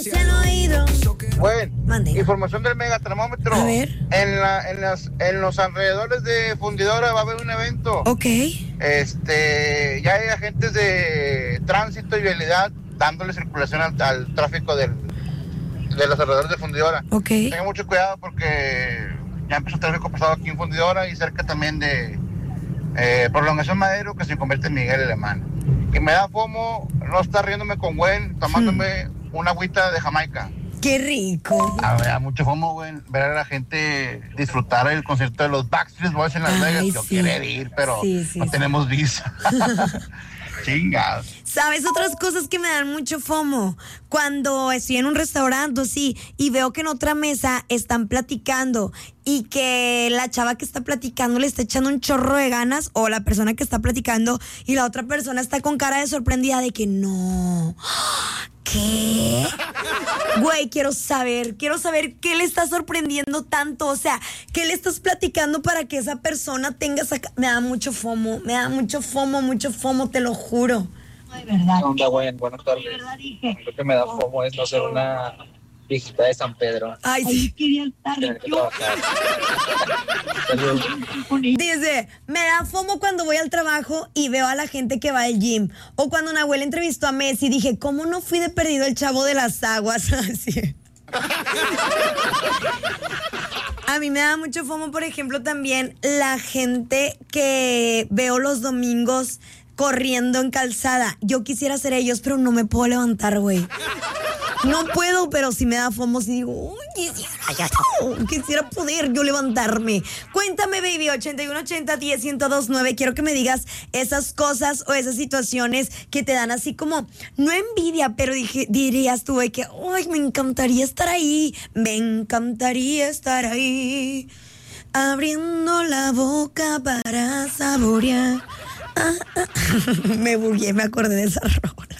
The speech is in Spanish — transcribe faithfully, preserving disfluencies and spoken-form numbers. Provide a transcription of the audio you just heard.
Se han oído. Bueno, Mande. información del megatermómetro. A ver. En, la, en, las, en los alrededores de Fundidora va a haber un evento. Ok. Este, ya hay agentes de tránsito y vialidad dándole circulación al, al tráfico del, de los alrededores de Fundidora. Ok. Tengan mucho cuidado porque ya empezó el tráfico pasado aquí en Fundidora y cerca también de eh, Prolongación Madero, que se convierte en Miguel Alemán. Que me da fomo no estar riéndome con Gwen, tomándome hmm. una agüita de Jamaica. ¡Qué rico! A ver, mucho fomo, güey, ver a la gente disfrutar el concierto de los Backstreet Boys en Las Ay, Vegas. Yo sí. quiero ir, pero sí, sí, no sí. tenemos visa. Chingados. ¿Sabes otras cosas que me dan mucho fomo? Cuando estoy en un restaurante, sí, y veo que en otra mesa están platicando y que la chava que está platicando le está echando un chorro de ganas, o la persona que está platicando y la otra persona está con cara de sorprendida de que no. ¿Qué? Güey, quiero saber, quiero saber qué le está sorprendiendo tanto, o sea, qué le estás platicando para que esa persona tenga esa... Me da mucho fomo, me da mucho fomo, mucho fomo, te lo juro. Ay, verdad. ¿Qué onda, güey? Buenas tardes. Verdad, dije. Lo que me da fomo es no ser una viejita de San Pedro. Ay, sí. Ahí quería estar yo. Dice, me da fomo cuando voy al trabajo y veo a la gente que va al gym. O cuando una abuela entrevistó a Messi, dije, ¿cómo no fui de perdido el chavo de las aguas? Así. A mí me da mucho fomo, por ejemplo, también la gente que veo los domingos corriendo en calzada. Yo quisiera ser ellos, pero no me puedo levantar, güey. No puedo, pero si me da fomo, si digo, uy, quisiera, quisiera poder yo levantarme. Cuéntame, baby, ochenta y uno ochenta diez ciento dos nueve. Quiero que me digas esas cosas o esas situaciones que te dan así como, no envidia, pero dije, dirías tú, que, ay, me encantaría estar ahí, me encantaría estar ahí, abriendo la boca para saborear. Ah, ah. Me bugué, me acordé de esa rola.